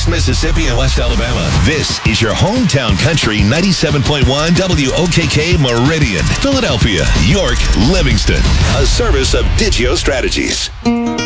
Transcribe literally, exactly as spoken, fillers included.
East Mississippi and West Alabama. This is your hometown country ninety-seven point one W O K K Meridian, Philadelphia, York, Livingston. A service of Digio Strategies.